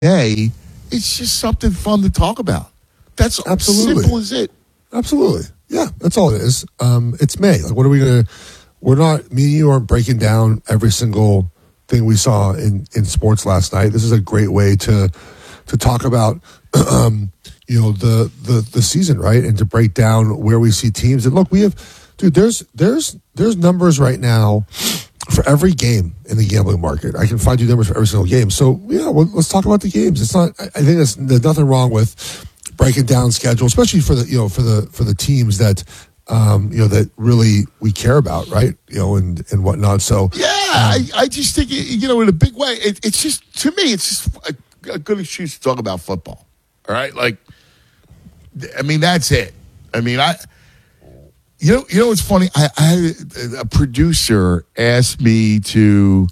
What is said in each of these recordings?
day, it's just something fun to talk about. That's Absolutely. simple as it. Absolutely. Yeah, that's all it is. It's May. Like, what are we going to... We're not... Me and you aren't breaking down every single thing we saw in sports last night. This is a great way to talk about, the season, right? And to break down where we see teams. And look, we have... Dude, there's numbers right now for every game in the gambling market. I can find you numbers for every single game. So, yeah, let's talk about the games. It's not... I think there's nothing wrong with breaking down schedule, especially for the teams that that really we care about, right? And whatnot. So yeah, I just think in a big way, it's just, to me, it's just a good excuse to talk about football. All right, that's it. It's funny. I had a producer ask me to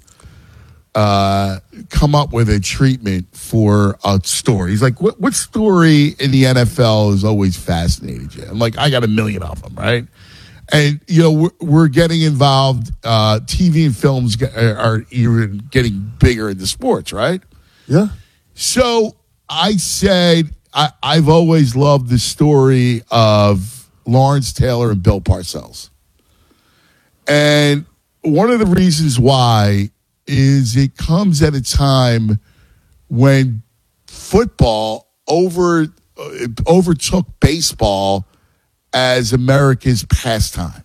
come up with a treatment for a story. He's like, what story in the NFL has always fascinated you? I'm like, I got a million of them, right? And, we're getting involved. TV and films are even getting bigger into sports, right? Yeah. So I said, I've always loved the story of Lawrence Taylor and Bill Parcells. And one of the reasons why is it comes at a time when football overtook baseball as America's pastime.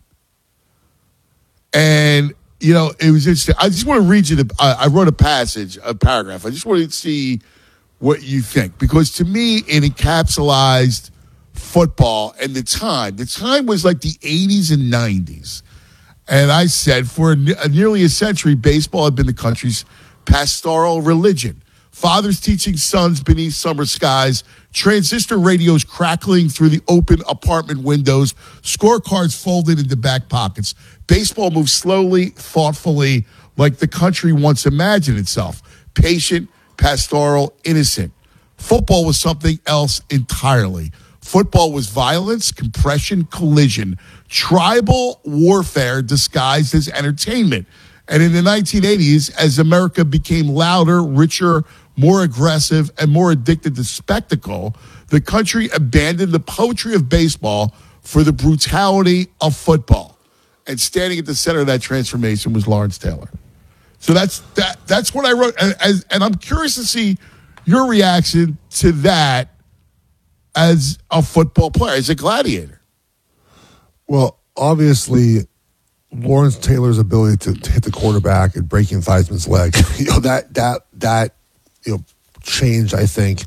And, it was interesting. I just want to read you I wrote a paragraph. I just wanted to see what you think. Because to me, it encapsulated football and the time. The time was like the 80s and 90s. And I said, for nearly a century, baseball had been the country's pastoral religion. Fathers teaching sons beneath summer skies, transistor radios crackling through the open apartment windows, scorecards folded into back pockets. Baseball moved slowly, thoughtfully, like the country once imagined itself. Patient, pastoral, innocent. Football was something else entirely. Football was violence, compression, collision, tribal warfare disguised as entertainment. And in the 1980s, as America became louder, richer, more aggressive, and more addicted to spectacle, the country abandoned the poetry of baseball for the brutality of football. And standing at the center of that transformation was Lawrence Taylor. So that's what I wrote. And I'm curious to see your reaction to that as a football player, as a gladiator. Well, obviously, Lawrence Taylor's ability to hit the quarterback and breaking Theismann's leg, that changed, I think.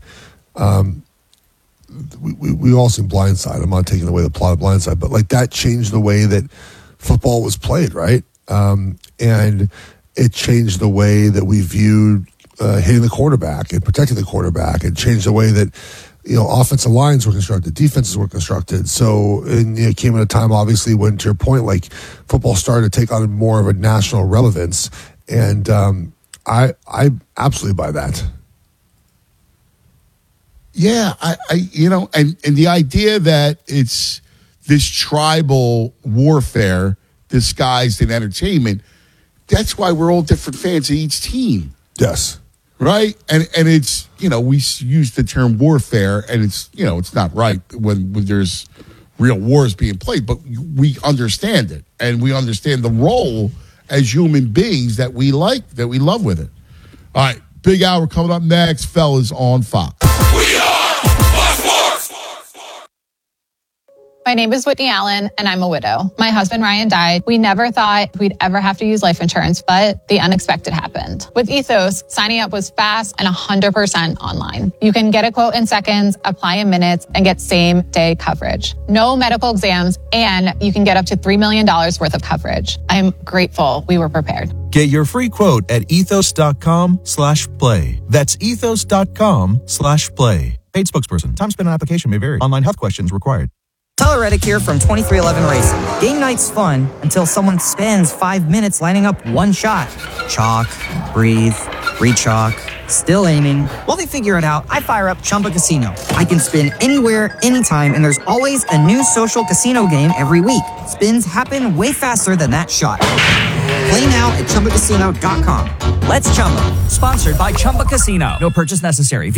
We all seen Blindside. I'm not taking away the plot of Blindside, but that changed the way that football was played, right? And it changed the way that we viewed hitting the quarterback and protecting the quarterback. It changed the way that offensive lines were constructed, defenses were constructed. So it came at a time, obviously, when, to your point, football started to take on more of a national relevance. And I absolutely buy that. Yeah, and the idea that it's this tribal warfare disguised in entertainment, that's why we're all different fans of each team. Yes. Right? And it's, we use the term warfare, and it's, it's not right when there's real wars being played, but we understand it, and we understand the role as human beings that we love with it. All right, big hour coming up next, fellas, on Fox. We are Fox Sports. My name is Whitney Allen, and I'm a widow. My husband, Ryan, died. We never thought we'd ever have to use life insurance, but the unexpected happened. With Ethos, signing up was fast and 100% online. You can get a quote in seconds, apply in minutes, and get same-day coverage. No medical exams, and you can get up to $3 million worth of coverage. I'm grateful we were prepared. Get your free quote at ethos.com/play. That's ethos.com/play. Paid spokesperson. Time spent on application may vary. Online health questions required. Tyler Reddick here from 2311 Racing. Game night's fun until someone spends 5 minutes lining up one shot. Chalk, breathe, re-chalk, still aiming. While they figure it out, I fire up Chumba Casino. I can spin anywhere, anytime, and there's always a new social casino game every week. Spins happen way faster than that shot. Play now at ChumbaCasino.com. Let's Chumba. Sponsored by Chumba Casino. No purchase necessary.